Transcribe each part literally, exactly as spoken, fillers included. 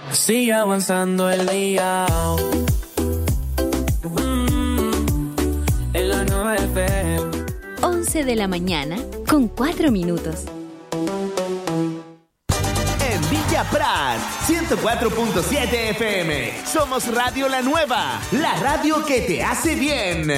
Sigue avanzando el día. Mm, en la nueva F M. once de la mañana con cuatro minutos. En Villa Prat, ciento cuatro punto siete F M. Somos Radio La Nueva, la radio que te hace bien.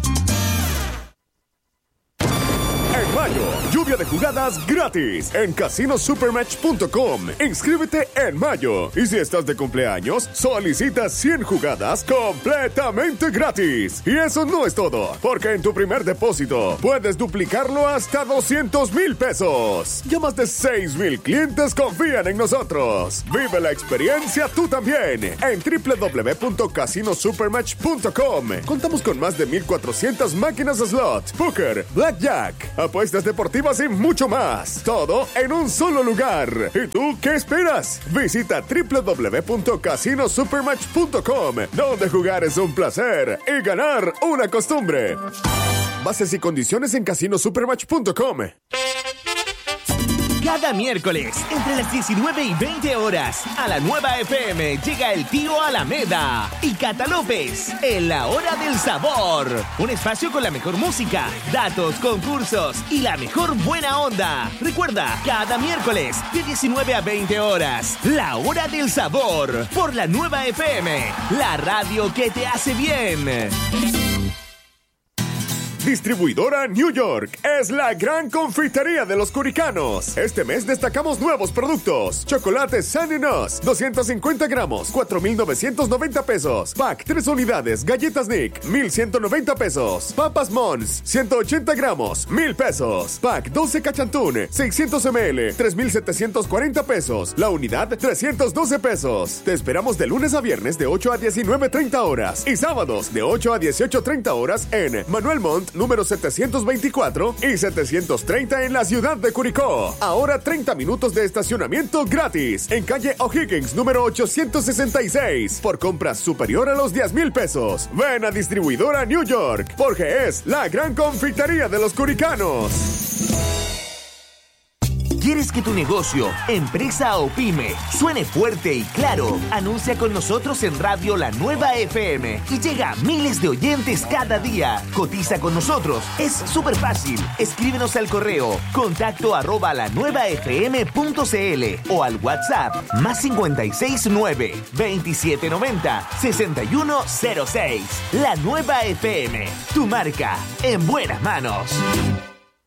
En mayo, lluvia de jugadas gratis en casino supermatch punto com. Inscríbete en mayo. Y si estás de cumpleaños, solicita cien jugadas completamente gratis. Y eso no es todo, porque en tu primer depósito puedes duplicarlo hasta doscientos mil pesos. Ya más de seis mil clientes confían en nosotros. Vive la experiencia tú también en doble u doble u doble u punto casino supermatch punto com. Contamos con más de mil cuatrocientas máquinas de slot, póker, blackjack, apuestas deportivas y mucho más. Todo en un solo lugar. ¿Y tú qué esperas? Visita doble u doble u doble u punto casino supermatch punto com, donde jugar es un placer y ganar una costumbre. Bases y condiciones en casino supermatch punto com. Cada miércoles, entre las diecinueve y veinte horas, a la nueva F M llega el tío Alameda y Cata López en La Hora del Sabor. Un espacio con la mejor música, datos, concursos y la mejor buena onda. Recuerda, cada miércoles, de diecinueve a veinte horas, La Hora del Sabor, por la nueva F M, la radio que te hace bien. Distribuidora New York es la gran confitería de los curicanos. Este mes destacamos nuevos productos. Chocolate Sunny Us, doscientos cincuenta gramos, cuatro mil novecientos noventa pesos. Pack tres unidades, galletas Nick, mil ciento noventa pesos. Papas Mons, ciento ochenta gramos, mil pesos. Pack doce Cachantún, seiscientos mililitros, tres mil setecientos cuarenta pesos. La unidad, trescientos doce pesos. Te esperamos de lunes a viernes de ocho a diecinueve treinta horas y sábados de ocho a dieciocho treinta horas en Manuel Montt número setecientos veinticuatro y setecientos treinta en la ciudad de Curicó. Ahora treinta minutos de estacionamiento gratis en calle O'Higgins número ochocientos sesenta y seis por compras superior a los diez mil pesos. Ven a Distribuidora New York porque es la gran confitería de los curicanos. ¿Quieres que tu negocio, empresa o pyme suene fuerte y claro? Anuncia con nosotros en Radio La Nueva F M y llega a miles de oyentes cada día. Cotiza con nosotros. Es súper fácil. Escríbenos al correo contacto arroba la nueva f m punto c l o al WhatsApp más cincuenta y seis nueve, veintisiete noventa, sesenta y uno cero seis. La Nueva F M, tu marca en buenas manos.